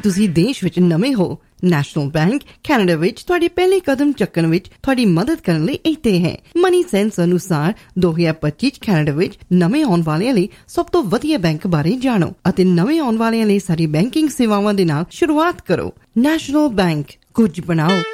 ਤੁਸੀਂ ਦੇਸ਼ ਵਿੱਚ ਨਵੇਂ ਹੋ, ਨੈਸ਼ਨਲ ਬੈਂਕ ਕੈਨੇਡਾ ਵਿੱਚ ਤੁਹਾਡੇ ਪਹਿਲੇ ਕਦਮ ਚੱਕਣ ਵਿੱਚ ਤੁਹਾਡੀ ਮਦਦ ਕਰਨ ਲਈ ਇੱਥੇ ਹੈ। ਮਨੀ ਸੈਂਸ ਅਨੁਸਾਰ 2025 ਕੈਨੇਡਾ ਵਿੱਚ ਨਵੇਂ ਆਉਣ ਵਾਲਿਆਂ ਲਈ ਸਭ ਤੋਂ ਵਧੀਆ ਬੈਂਕ ਬਾਰੇ ਜਾਣੋ ਅਤੇ ਨਵੇਂ ਆਉਣ ਵਾਲਿਆਂ ਲਈ ਸਾਡੀ ਬੈਂਕਿੰਗ ਸੇਵਾਵਾਂ ਦੇ ਨਾਲ ਸ਼ੁਰੂਆਤ ਕਰੋ। ਨੈਸ਼ਨਲ ਬੈਂਕ, ਕੁਝ ਬਣਾਓ।